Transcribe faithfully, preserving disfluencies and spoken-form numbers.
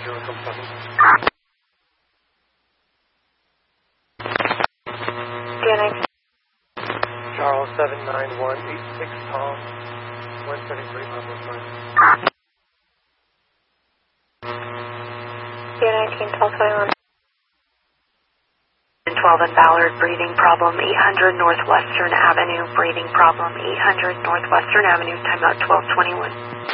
zero from seven. D N A. Charles seven nine one eight six Tom one seven three Papa Frank. D N A team twelve twenty-one. twelve and Ballard, breathing problem, eight hundred Northwestern Avenue, breathing problem, eight hundred Northwestern Avenue, timeout twelve twenty-one.